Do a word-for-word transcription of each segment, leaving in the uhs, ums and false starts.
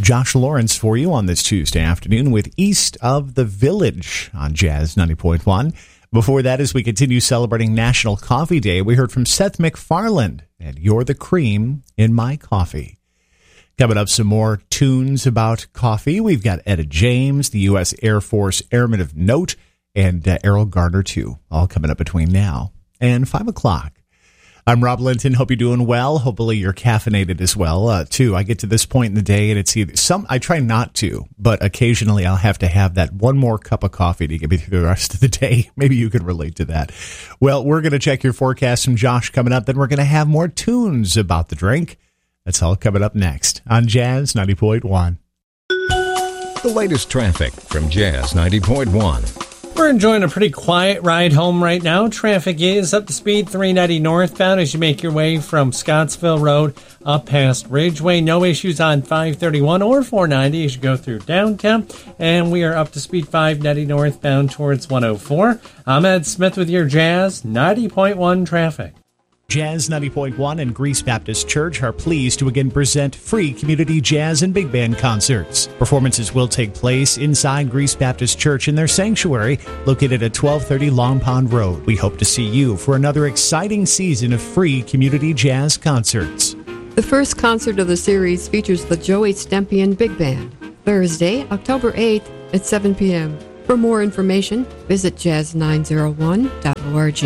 Josh Lawrence for you on this Tuesday afternoon with East of the Village on Jazz ninety point one. Before that, as we continue celebrating National Coffee Day, we heard from Seth MacFarlane and You're the Cream in My Coffee. Coming up, some more tunes about coffee. We've got Etta James, the U S Air Force Airman of Note, and uh, Errol Garner, too, all coming up between now and five o'clock. I'm Rob Linton. Hope you're doing well. Hopefully you're caffeinated as well, uh, too. I get to this point in the day, and it's either some, I try not to, but occasionally I'll have to have that one more cup of coffee to get me through the rest of the day. Maybe you can relate to that. Well, we're going to check your forecast from Josh coming up. Then we're going to have more tunes about the drink. That's all coming up next on Jazz ninety point one. The latest traffic from Jazz ninety point one. We're enjoying a pretty quiet ride home right now. Traffic is up to speed three ninety northbound as you make your way from Scottsville Road up past Ridgeway. No issues on five thirty-one or four ninety as you go through downtown. And we are up to speed five ninety northbound towards one oh four. I'm Ed Smith with your Jazz ninety point one traffic. Jazz ninety point one and Greece Baptist Church are pleased to again present free community jazz and big band concerts. Performances will take place inside Greece Baptist Church in their sanctuary located at twelve thirty Long Pond Road. We hope to see you for another exciting season of free community jazz concerts. The first concert of the series features the Joey Stempian Big Band, Thursday, October eighth at seven p.m. For more information, visit jazz nine oh one dot org.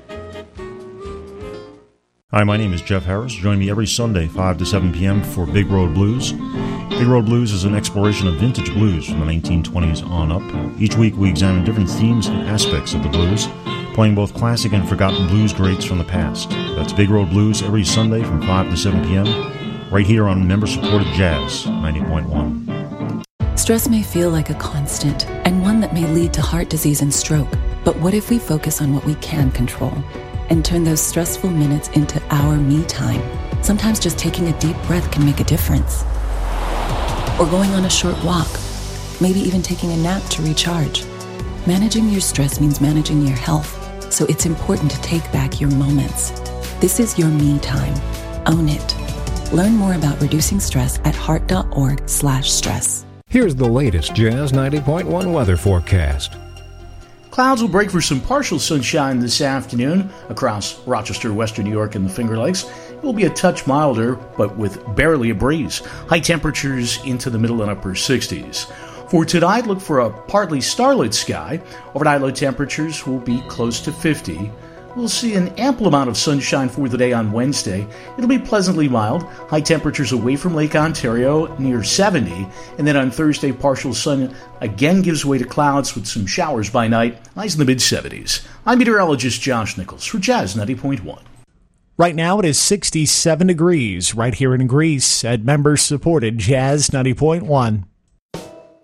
Hi, my name is Jeff Harris. Join me every Sunday, five to seven p.m. for Big Road Blues. Big Road Blues is an exploration of vintage blues from the nineteen twenties on up. Each week we examine different themes and aspects of the blues, playing both classic and forgotten blues greats from the past. That's Big Road Blues every Sunday from five to seven p.m. right here on member-supported Jazz ninety point one. Stress may feel like a constant and one that may lead to heart disease and stroke. But what if we focus on what we can control and turn those stressful minutes into our me time? Sometimes just taking a deep breath can make a difference. Or going on a short walk, maybe even taking a nap to recharge. Managing your stress means managing your health, so it's important to take back your moments. This is your me time. Own it. Learn more about reducing stress at heart.org slash stress. Here's the latest Jazz ninety point one weather forecast. Clouds will break for some partial sunshine this afternoon across Rochester, Western New York, and the Finger Lakes. It will be a touch milder, but with barely a breeze. High temperatures into the middle and upper sixties. For tonight, look for a partly starlit sky. Overnight low temperatures will be close to fifty. We'll see an ample amount of sunshine for the day on Wednesday. It'll be pleasantly mild. High temperatures away from Lake Ontario near seventy. And then on Thursday, partial sun again gives way to clouds with some showers by night. Highs in the mid-seventies. I'm meteorologist Josh Nichols for Jazz ninety point one. Right now it is sixty-seven degrees right here in Greece at member-supported Jazz ninety point one.